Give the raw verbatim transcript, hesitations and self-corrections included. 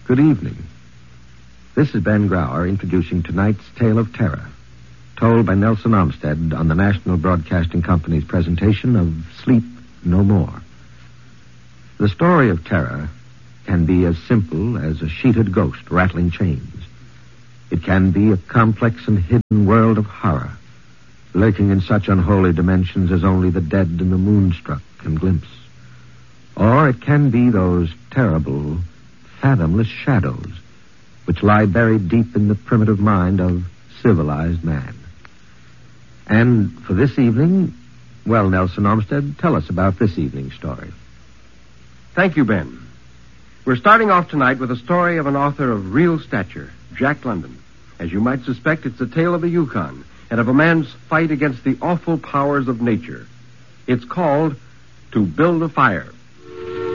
Good evening. This is Ben Grauer introducing tonight's tale of terror, told by Nelson Olmsted on the National Broadcasting Company's presentation of Sleep No More. The story of terror can be as simple as a sheeted ghost rattling chains. It can be a complex and hidden world of horror, lurking in such unholy dimensions as only the dead and the moonstruck can glimpse. Or it can be those terrible, fathomless shadows which lie buried deep in the primitive mind of civilized man. And for this evening, well, Nelson Olmsted, tell us about this evening's story. Thank you, Ben. We're starting off tonight with a story of an author of real stature, Jack London. As you might suspect, it's a tale of the Yukon and of a man's fight against the awful powers of nature. It's called To Build a Fire.